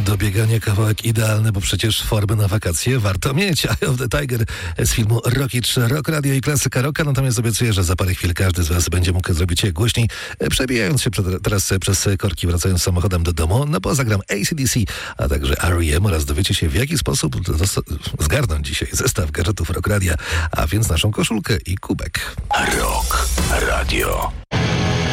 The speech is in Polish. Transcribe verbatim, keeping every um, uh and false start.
do biegania kawałek idealny, bo przecież formy na wakacje warto mieć. Eye of the Tiger z filmu Rocky trzy, Rock Radio i klasyka rocka. Natomiast obiecuję, że za parę chwil każdy z was będzie mógł zrobić je głośniej, przebijając się przed, teraz przez korki, wracając samochodem do domu. No bo zagram A C D C, a także R E M oraz dowiecie się, w jaki sposób dos- zgarnąć dzisiaj zestaw gadżetów Rock Radia, a więc naszą koszulkę i kubek. Rock Radio.